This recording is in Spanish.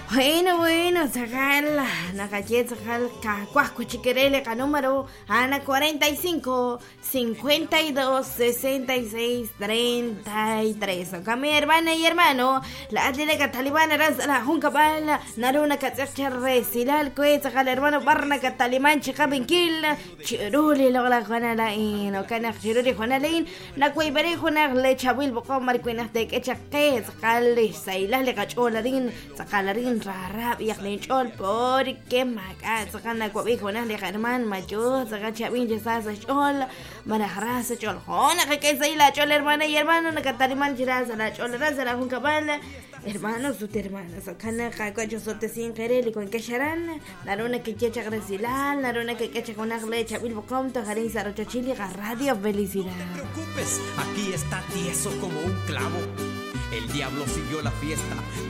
Bueno, sacal, nakachet, sacal, cuasco chiquerele, número, Ana 45, 52, 66, 33. Acá mi hermana y hermano, la atleca talibana, la junca bala, naruna cachacha resilal, que sacal hermano, barna cataliman, chica benquil, chiruli, logra juanalain, o cana chiruli juanalain, na cuibere juanar lechabil, bocón maricuinas de quechaque, sacal, sailas le cacholarin, sacalarin. Rarab yak nin chol porque maga sakan na cobijo na le herman mayo sakan chabin ya sa chol marahra sa chol hona que sai la chol hermana y hermano na cataliman jira sa la chol ra la hun cabal hermano su hermana sakan ka ko yo sote sin querer con que sharan naruna que checha gresilal naruna que checha con le chabil bocom to harin sa rocho chili radio felicidad. No te preocupes, aquí está tieso como un clavo. El diablo siguió la fiesta